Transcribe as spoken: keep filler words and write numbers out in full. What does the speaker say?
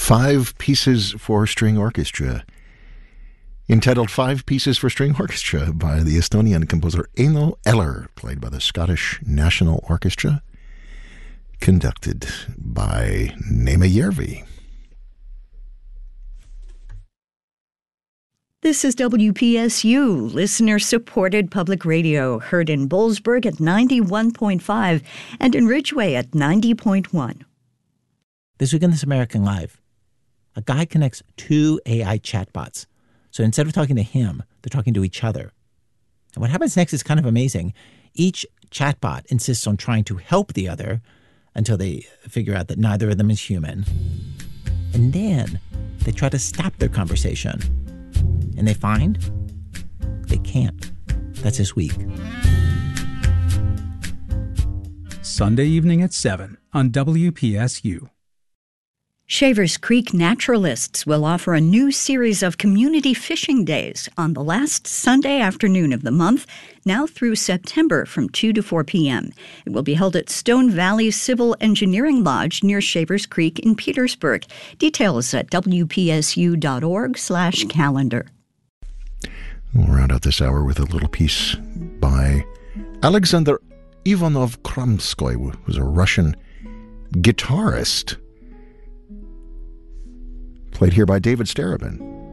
Five Pieces for String Orchestra, entitled Five Pieces for String Orchestra by the Estonian composer Eino Eller, played by the Scottish National Orchestra, conducted by Neeme Järvi. This is W P S U, listener-supported public radio, heard in Boalsburg at ninety-one point five and in Ridgeway at ninety point one. This week on This American Life, a guy connects two A I chatbots. So instead of talking to him, they're talking to each other. And what happens next is kind of amazing. Each chatbot insists on trying to help the other until they figure out that neither of them is human. And then they try to stop their conversation. And they find they can't. That's this week. Sunday evening at seven on W P S U. Shavers Creek Naturalists will offer a new series of community fishing days on the last Sunday afternoon of the month, now through September from two to four p.m. It will be held at Stone Valley Civil Engineering Lodge near Shavers Creek in Petersburg. Details at W P S U dot org slash calendar. We'll round out this hour with a little piece by Alexander Ivanov Kramskoy, who's a Russian guitarist, played here by David Starobin.